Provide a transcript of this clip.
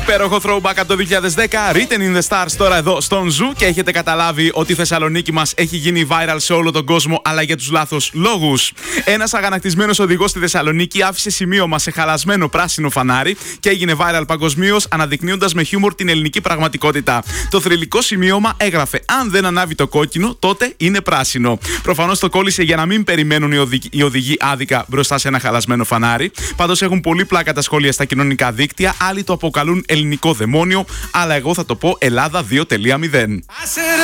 Υπέροχο throwback από το 2010. Written in the Stars τώρα εδώ στον Ζου και έχετε καταλάβει ότι η Θεσσαλονίκη μας έχει γίνει viral σε όλο τον κόσμο, αλλά για τους λάθος λόγους. Ένας αγανακτισμένος οδηγός στη Θεσσαλονίκη άφησε σημείωμα σε χαλασμένο πράσινο φανάρι και έγινε viral παγκοσμίως, αναδεικνύοντας με χιούμορ την ελληνική πραγματικότητα. Το θρυλικό σημείωμα έγραφε: αν δεν ανάβει το κόκκινο, τότε είναι πράσινο. Προφανώς το κόλλησε για να μην περιμένουν οι οδηγοί άδικα μπροστά σε ένα χαλασμένο φανάρι. Πάντως έχουν πολύ πλάκα τα σχόλια στα κοινωνικά δίκτυα. Άλλοι το αποκαλούν ελληνικό δαιμόνιο, αλλά εγώ θα το πω Ελλάδα 2.0.